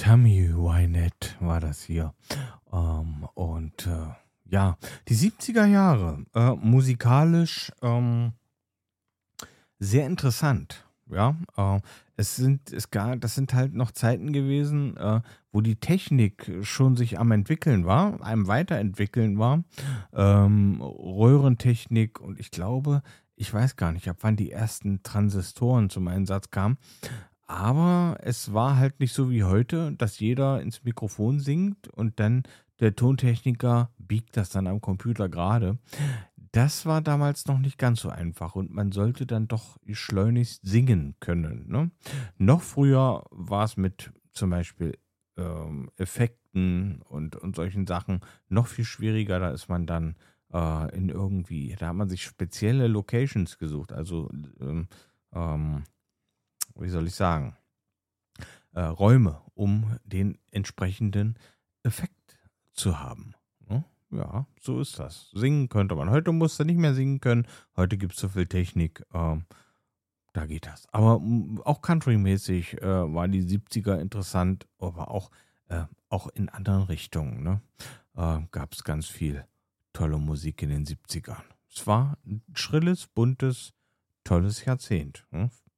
Tammy Wynette war das hier. Ja, die 70er Jahre, musikalisch sehr interessant. Ja, das sind halt noch Zeiten gewesen, wo die Technik schon sich am entwickeln war, am Weiterentwickeln war. Röhrentechnik und ich weiß gar nicht, ab wann die ersten Transistoren zum Einsatz kamen. Aber es war halt nicht so wie heute, dass jeder ins Mikrofon singt und dann der Tontechniker biegt das dann am Computer gerade. Das war damals noch nicht ganz so einfach und man sollte dann doch schleunigst singen können. Ne? Noch früher war es mit zum Beispiel Effekten und solchen Sachen noch viel schwieriger. Da ist man dann da hat man sich spezielle Locations gesucht. Also, ähm, wie soll ich sagen, Räume, um den entsprechenden Effekt zu haben. Ne? Ja, so ist das. Singen könnte man. Heute musst du nicht mehr singen können. Heute gibt es so viel Technik. Da geht das. Aber auch countrymäßig war die 70er interessant, aber auch in anderen Richtungen. Ne? Gab es ganz viel tolle Musik in den 70ern. Es war ein schrilles, buntes, tolles Jahrzehnt. Ne?